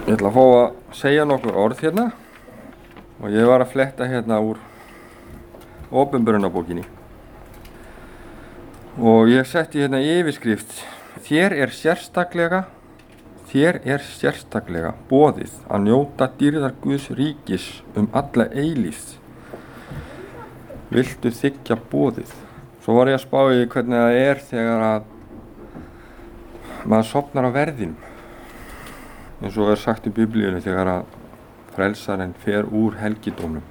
Ég ætla að fá að segja nokkur orð hérna og ég var að fletta hérna úr opinberunarbókinni og ég setti hérna yfirskrift: Þér er sérstaklega boðið að njóta dýrðar Guðs ríkis alla eilífð. Viltu þiggja boðið? Svo var ég að spá í hvernig það þegar að maður sofnar á verðinum. Eins og sagt í Biblíunni þegar að frelsarinn fer úr helgidómnum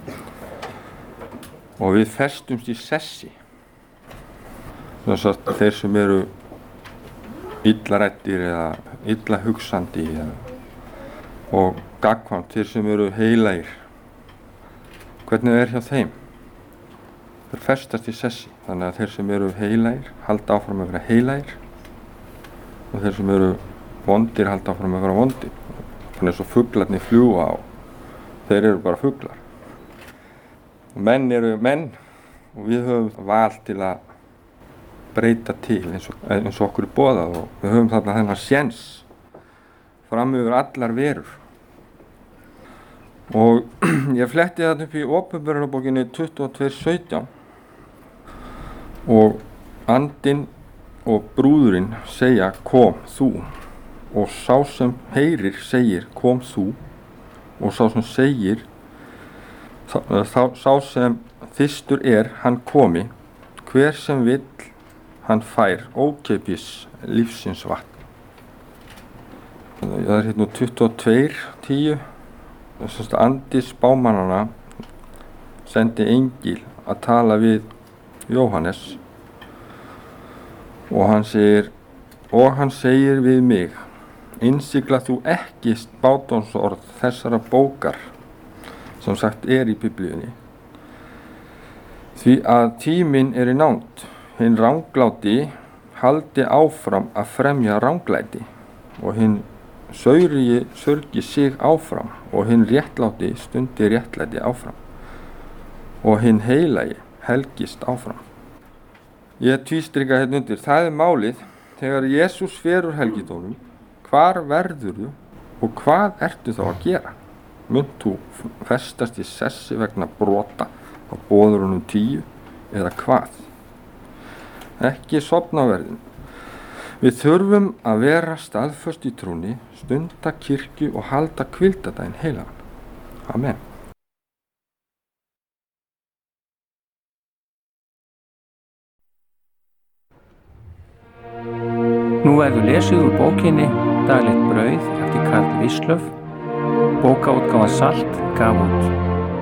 og við festumst í sessi. Þess að þeir sem eru illa ræddir eða illa hugsandi og gagnkvæmt, þeir sem eru heilagir, hvernig hjá þeim? Þeir festast í sessi, þannig að þeir sem eru heilagir halda áfram að vera heilagir og þeir sem eru vondir halda áfram að vera vondir. Þannig eins og fuglarnir fljúga á, þeir eru bara fuglar. Menn eru menn og við höfum val til að breyta til eins og okkur boðað og við höfum þarna þennan séns fram yfir allar verur. Og ég fletti þarna upp í opinberunarbókinni 22:17 og andinn og brúðurinn segja kom þú, og sá sem heyrir segir kom þú, og sá sem segir sá sem þyrstur hann komi, hver sem vill hann fær ókeypis lífsins vatn. Það hérna 22:10. Andi spámannanna sendi engil að tala við Jóhannes og hann segir við mig: innsigla þú ekki spádómsorð þessara bókar sem sagt í Biblíunni, því að tíminn í nánd. Hinn rangláti haldi áfram að fremja ranglæti og hinn saurigi sörgi sig áfram og hinn réttláti stundi réttlæti áfram og hinn heilagi helgist áfram. Ég tvístrika hérna undir. Það málið þegar Jesús fer úr helgidómnum. Hvar verðurðu og hvað ertu þá að gera? Munt þú festast í sessi vegna brota á boðurunum 10 eða hvað? Ekki sofna á verðinu. Við þurfum að vera staðföst í trúnni, stunda kirkju og halda hvíldardaginn heilagan. Amen. Nú verður lesið úr bókinni Daglegt brauð eftir Karl Wislöff. Bókaútgáfan Salt gaf út.